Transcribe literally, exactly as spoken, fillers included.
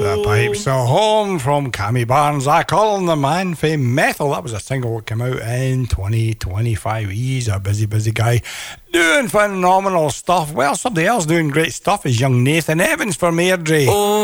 The Pipes are Home from Cammy Barnes. I call him the man for Metal. That was a single that came out in twenty twenty-five. He's a busy, busy guy doing phenomenal stuff. Well, somebody else doing great stuff is young Nathan Evans from Airdrie. Oh.